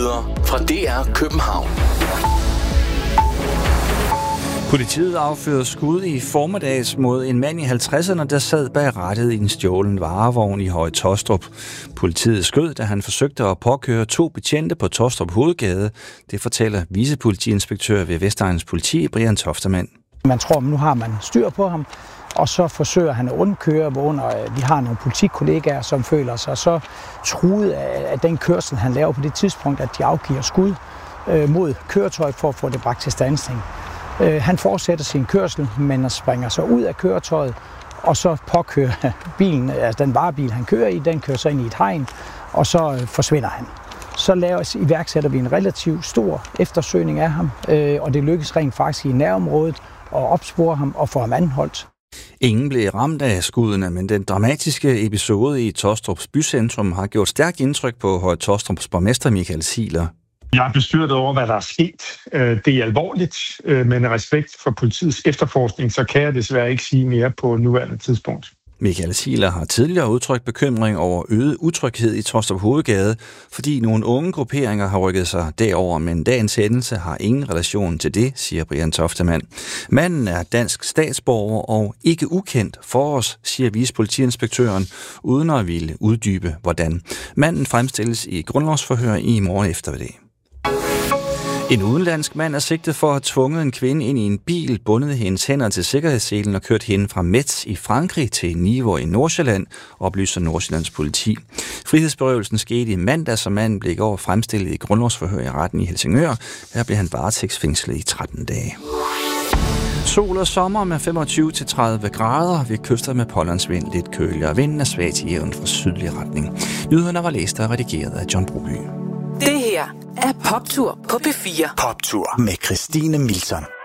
Nyheder fra DR København. Politiet affyrede skud i formiddags mod en mand i 50'erne, der sad bag rattet i en stjålen varevogn i Høje Taastrup. Politiet skød, da han forsøgte at påkøre 2 betjente på Taastrup Hovedgade. Det fortæller vicepolitiinspektør ved Vestegnens Politi, Brian Toftermann. Man tror, at nu har man styr på ham, og så forsøger han at undkøre, hvor vi har nogle politikollegaer, som føler sig så truet af den kørsel, han laver på det tidspunkt, at de afgiver skud mod køretøjet for at få det bragt til standsning. Han fortsætter sin kørsel, men springer så ud af køretøjet, og så påkører bilen, altså den varebil, han kører i, den kører så ind i et hegn, og så forsvinder han. Så iværksætter vi en relativt stor eftersøgning af ham, og det lykkes rent faktisk i nærområdet at opspore ham og få ham anholdt. Ingen blev ramt af skuddene, men den dramatiske episode i Taastrups bycentrum har gjort stærkt indtryk på Høje Taastrups borgmester Michael Ziegler. Jeg er bestyrtet over, hvad der er sket. Det er alvorligt, men respekt for politiets efterforskning, så kan jeg desværre ikke sige mere på nuværende tidspunkt. Michael Ziegler har tidligere udtrykt bekymring over øget utryghed i Taastrup Hovedgade, fordi nogle unge grupperinger har rykket sig derover, men dagens hændelse har ingen relation til det, siger Brian Toftermann. Manden er dansk statsborger og ikke ukendt for os, siger vicepolitiinspektøren, uden at ville uddybe hvordan. Manden fremstilles i grundlovsforhør i morgen eftermiddag. En udenlandsk mand er sigtet for at have tvunget en kvinde ind i en bil, bundet hendes hænder til sikkerhedsselen og kørt hende fra Metz i Frankrig til Nivå i Nordsjælland, oplyser Nordsjællands politi. Frihedsberøvelsen skete i mandag, så manden blev i går fremstillet i grundlovsforhør i retten i Helsingør. Her blev han varetægtsfængslet i 13 dage. Sol og sommer med 25-30 grader ved kyster med pålandsvind, lidt køligere. Vinden er svag til jævn fra sydlig retning. Nyhederne var læst og redigeret af John Broby. Det her er Poptur på P4. Poptur med Christine Milson.